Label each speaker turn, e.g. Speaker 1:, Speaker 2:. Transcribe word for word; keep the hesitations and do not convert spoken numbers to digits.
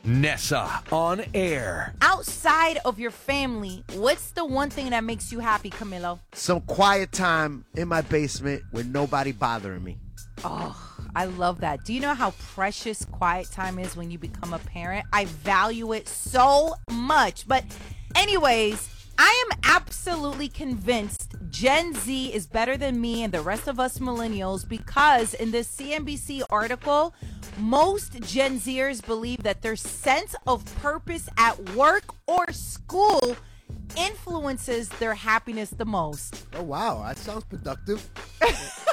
Speaker 1: Nessa on air.
Speaker 2: Outside of your family, what's the one thing that makes you happy, Camilo?
Speaker 3: Some quiet time in my basement with nobody bothering me.
Speaker 2: Oh, I love that. Do you know how precious quiet time is when you become a parent? I value it so much. But anyways, I am absolutely convinced Gen Z is better than me and the rest of us millennials because in this C N B C article, most Gen Zers believe that their sense of purpose at work or school influences their happiness the most.
Speaker 4: Oh, wow. That sounds productive.